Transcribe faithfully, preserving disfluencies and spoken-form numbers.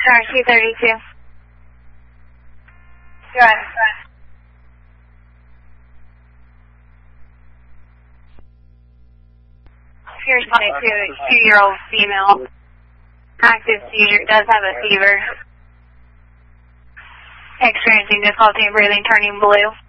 Star two thirty-two. Go ahead. Here's twenty-two, two-year-old female. Active seizure, does have a fever. Experiencing difficulty in breathing, turning blue.